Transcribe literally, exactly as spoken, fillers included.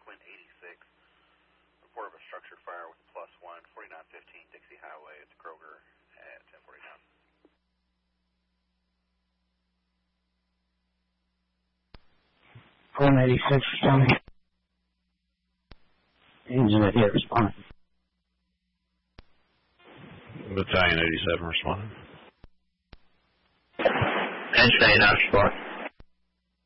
Quinn eighty-six. Report of a structured fire with plus one, forty-nine fifteen Dixie Highway at the Kroger at ten forty-nine. Quinn eighty-six, County. Engine at here responding. Battalion eighty-seven responding. Engine eight, not responding.